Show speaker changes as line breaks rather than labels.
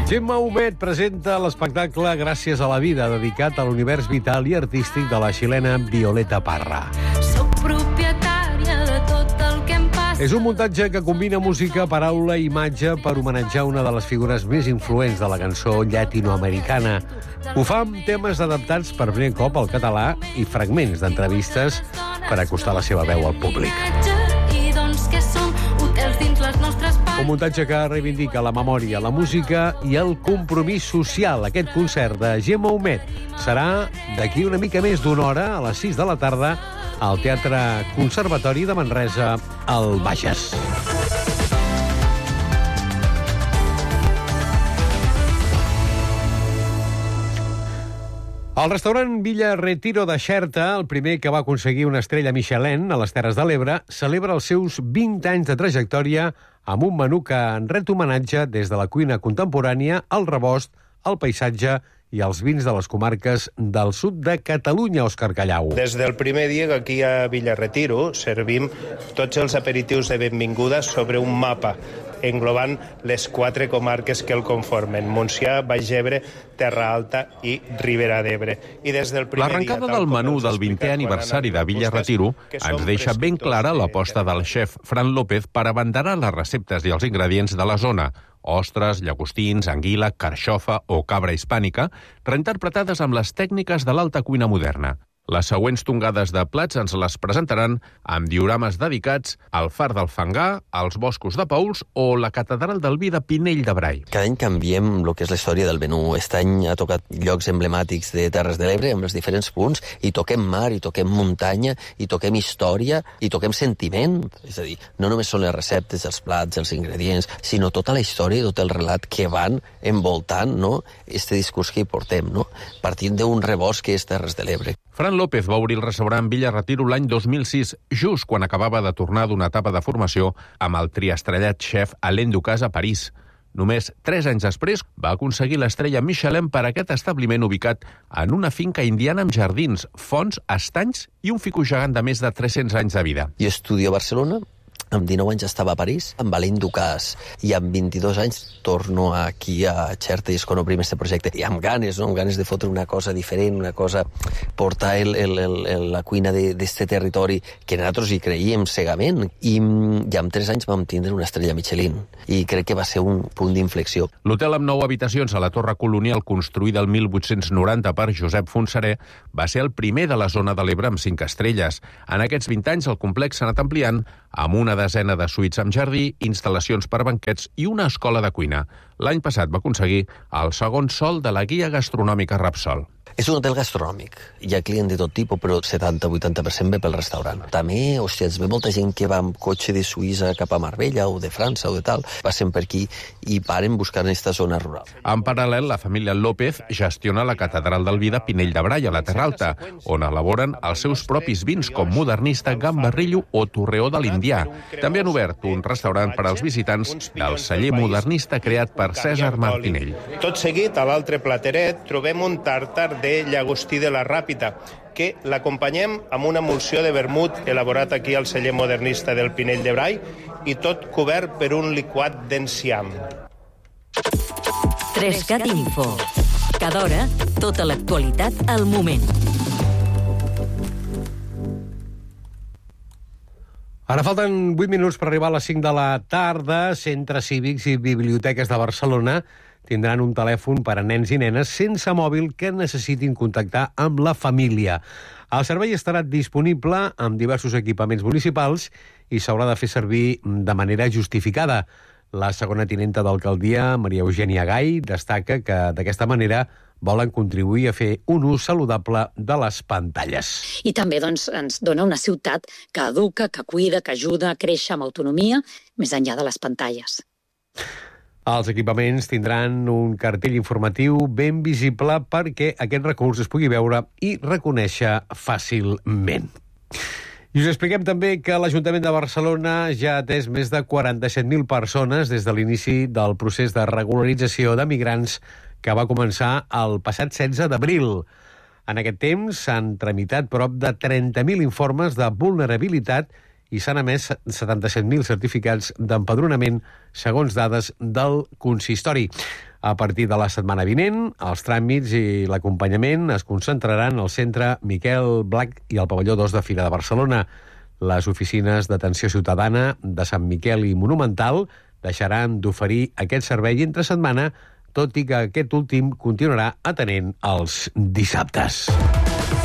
Gemma Humet presenta l'espectacle Gràcies a la vida, dedicat a l'univers vital i artístic de la xilena Violeta Parra.
Soc propietària de tot el que em passa.
És un muntatge que combina música, paraula i imatge per homenatjar una de les figures més influents de la cançó llatinoamericana. Ho fa amb temes adaptats per primer cop al català i fragments d'entrevistes per acostar la seva veu al públic.
I doncs què som? Hotels dins les nostres parts.
Un muntatge que reivindica la memòria, la música i el compromís social. Aquest concert de Gemma Humet serà d'aquí una mica més d'una hora, a les 6 de la tarda, al Teatre Conservatori de Manresa, al Bages. El restaurant Villa Retiro de Xerta, el primer que va aconseguir una estrella Michelin a les Terres de l'Ebre, celebra els seus 20 anys de trajectòria amb un menú que en ret homenatge des de la cuina contemporània, el rebost, el paisatge i els vins de les comarques del sud de Catalunya, Òscar Callau.
Des del primer dia que aquí a Villa Retiro servim tots els aperitius de benvinguda sobre un mapa, englobant les 4 comarques que el conformen: Montsià, Baix Ebre, Terra Alta i Ribera d'Ebre.
L'arrencada del menú del 20è aniversari de Villa Retiro ens deixa ben clara l'aposta del xef Fran López per abanderar les receptes i els ingredients de la zona: ostres, llagostins, anguila, carxofa o cabra hispànica, reinterpretades amb les tècniques de l'alta cuina moderna. Les següents tongades de plats ens les presentaran amb diorames dedicats al Far del Fangar, als Boscos de Paüls o la Catedral del Vi de Pinell de Brai.
Cada any canviem el que és la història del menú. Aquest any ha tocat llocs emblemàtics de Terres de l'Ebre amb els diferents punts, i toquem mar, i toquem muntanya, i toquem història, i toquem sentiment. És a dir, no només són les receptes, els plats, els ingredients, sinó tota la història i tot el relat que van envoltant, no?, este discurs que hi portem, no?, partint d'un rebost que és Terres de l'Ebre.
Fran López va obrir el restaurant Villa Retiro l'any 2006, just quan acabava de tornar d'una etapa de formació amb el triastrellat xef Alain Ducasse a París. Només 3 anys després va aconseguir l'estrella Michelin per aquest establiment ubicat en una finca indiana amb jardins, fonts, estanys i un fico gegant de més de 300 anys de vida.
Jo estudio a Barcelona, amb 19 anys estava a París, amb Alain Ducasse, i amb 22 anys torno aquí a Xerta i és quan obrim este projecte. I amb ganes, no?, amb ganes de fotre una cosa diferent, una cosa, portar la cuina d'este territori que nosaltres hi creiem cegament. I amb 3 anys vam tindre una estrella Michelin i crec que va ser un punt d'inflexió.
L'hotel amb 9 habitacions a la Torre Colonial, construïda el 1890 per Josep Fontserè, va ser el primer de la zona de l'Ebre amb 5 estrelles. En aquests 20 anys el complex s'ha anat ampliant amb una desena de suites amb jardí, instal·lacions per banquets i una escola de cuina. L'any passat va aconseguir el segon sol de la guia gastronòmica Repsol.
És un hotel gastronòmic. Hi ha client de tot tipus, però 70-80% ve pel restaurant. També, hòstia, es ve molta gent que va amb cotxe de Suïssa cap a Marbella o de França o de tal, passen per aquí i paren buscant aquesta zona rural.
En paral·lel, la família López gestiona la Catedral del Vi de Pinell de Brai, a la Terra Alta, on elaboren els seus propis vins com Modernista, Gambarrillo o Torreó de l'Indià. També han obert un restaurant per als visitants del celler modernista creat per Cèsar Martinell.
Tot seguit, a l'altre plateret, trobem un tàrtar de llagostí de la Ràpita, que l'acompanyem amb una emulsió de vermut elaborat aquí al celler modernista del Pinell de Brai i tot cobert per un liquat d'enciam.
3CAT Info. Cada hora, tota l'actualitat al moment.
Ara falten 8 minuts per arribar a les 5 de la tarda. Centres cívics i biblioteques de Barcelona tindran un telèfon per a nens i nenes sense mòbil que necessitin contactar amb la família. El servei estarà disponible amb diversos equipaments municipals i s'haurà de fer servir de manera justificada. La segona tinenta d'alcaldia, Maria Eugènia Gai, destaca que d'aquesta manera volen contribuir a fer un ús saludable de les pantalles.
I també ens dona una ciutat que educa, que cuida, que ajuda a créixer amb autonomia, més enllà de les pantalles.
Els equipaments tindran un cartell informatiu ben visible perquè aquest recurs es pugui veure i reconèixer fàcilment. I us expliquem també que l'Ajuntament de Barcelona ja ha atès més de 47.000 persones des de l'inici del procés de regularització de migrants que va començar el passat 16 d'abril. En aquest temps s'han tramitat prop de 30.000 informes de vulnerabilitat i s'han emès 77.000 certificats d'empadronament segons dades del consistori. A partir de la setmana vinent, els tràmits i l'acompanyament es concentraran al centre Miquel Blac i al pavelló 2 de Fira de Barcelona. Les oficines d'atenció ciutadana de Sant Miquel i Monumental deixaran d'oferir aquest servei entre setmana, tot i que aquest últim continuarà atenent els dissabtes.